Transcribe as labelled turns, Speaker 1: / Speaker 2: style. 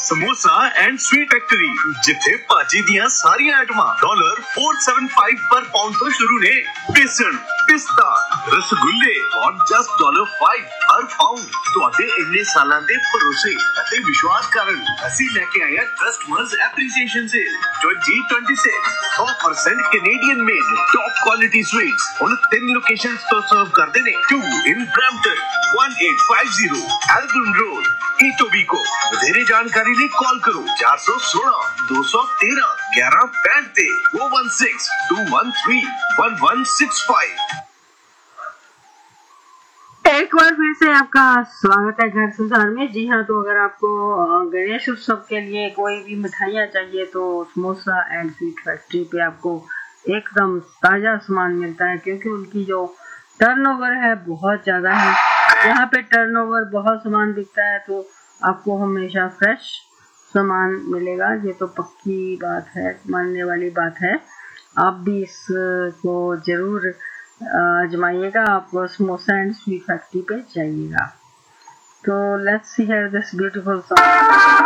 Speaker 1: Samosa and sweet factory जिथे भाजी दियां सारियां आइटमां $475 पर पाउंड तो शुरू ने। बेसन, पिस्ता, रसगुल्ले और जस्ट $5 हर पाउंड। ਤੁਹਾਡੇ ਇੰਨੇ ਸਾਲਾਂ ਦੇ ਭਰੋਸੇ ਅਤੇ ਵਿਸ਼ਵਾਸ ਕਾਰਨ ਅਸੀਂ ਲੈ ਕੇ ਆਏ ਹਾਂ customers appreciation sale 2026 100% Canadian made top quality sweets ਹੁਣ 3 ਲੋਕੇਸ਼ਨਸ ਤੋਂ ਸਰਵ ਕਰਦੇ ਨੇ 2 in Brampton 1850 Albion Road Etobicoke। ਵਧੇਰੇ ਜਾਣਕਾਰੀ ਲਈ ਕਾਲ ਕਰੋ 416 213 1165 ਤੇ 416 213 1165।
Speaker 2: एक बार फिर से आपका स्वागत है घर संसार में। जी हाँ, तो अगर आपको गणेश उत्सव के लिए कोई भी मिठाइयाँ चाहिए तो समोसा एंड स्वीट फैक्ट्री पे आपको एकदम ताज़ा सामान मिलता है, क्योंकि उनकी जो टर्नओवर है बहुत ज़्यादा है। यहाँ पे टर्नओवर बहुत सामान बिकता है तो आपको हमेशा फ्रेश सामान मिलेगा। ये तो पक्की बात है, मानने वाली बात है। आप भी इसको ज़रूर आजमाइएगा। आप समोसा एंड स्वीट फैक्ट्री पे जाइएगा। तो let's hear this beautiful song.